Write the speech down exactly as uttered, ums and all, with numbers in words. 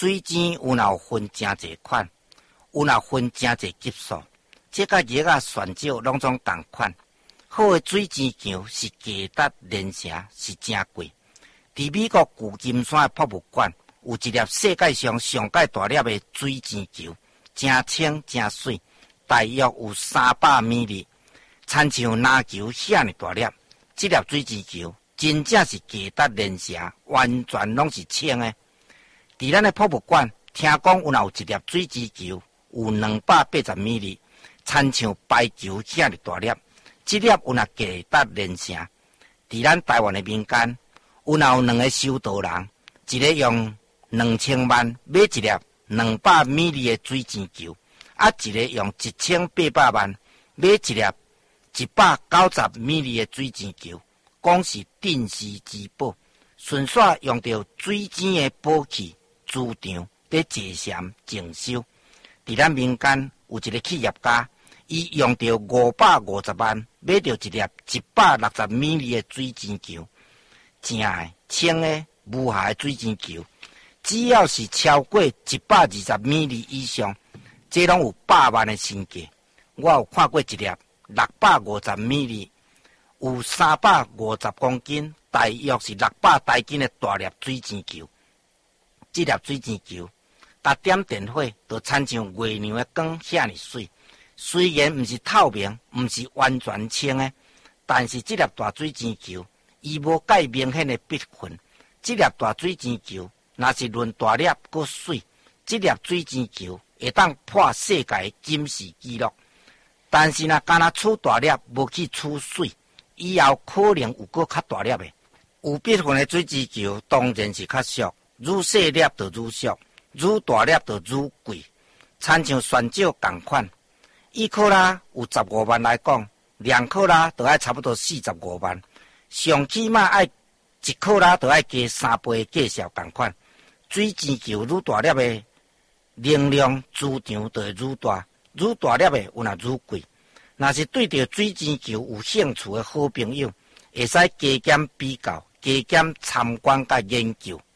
水晶有哪有分真侪款，有哪分真侪级数，这甲叶啊、选酒拢总同款。好诶水晶球是价值连城，是真贵。伫美国旧金山诶博物馆有一粒世界上上界大粒诶水晶球，真清真水，大约有三百米哩，亲像篮球遐尼大粒。这粒水晶球真正是价值连城，完全拢是清诶。伫咱诶博物馆，听讲有哪有一粒水晶球有两百八十米哩，亲像排球遐尼大粒。这粒有哪价值连城？伫咱台湾诶民间，有哪有两个修道人，一个用两千万买一粒两百米哩诶水晶球，啊，一个用一千八百万买一粒一百九十米哩诶水晶球，讲是定时之宝，顺续用到水晶诶宝器主场咧坐禅静修。伫咱民间有一个企业家，伊用到五百五十万买到一粒一百六十米哩诶水晶球，正诶、清诶、无瑕诶水晶球，只要是超过一百二十米哩以上，这拢有百万诶身价。我有看过一粒六百五十米哩，有三百五十公斤，大约是六百台斤诶大粒水晶球。这粒水晶球，搭点电火，就亲像月亮诶光遐尼水。虽然毋是透明，毋是完全清诶，但是这粒大水晶球，伊无介明显诶笔痕。这粒大水晶球，若是论大粒搁水，这粒水晶球会当破世界金氏纪录。但是若干那取大粒，无去取水，以后可能有搁较大粒诶。有笔痕诶水晶球当然是较俗，愈细粒就愈俗，愈大粒就愈贵，亲像选酒同款。一克拉有十五万来讲，两克拉就要差不多四十五万，上起码爱一克拉就要加三倍的价数同款。水晶球愈大粒的能量主场就会愈大，愈大粒的有若愈贵。若是对着水晶球有兴趣的好朋友，会使加减比较，加减参观甲研究。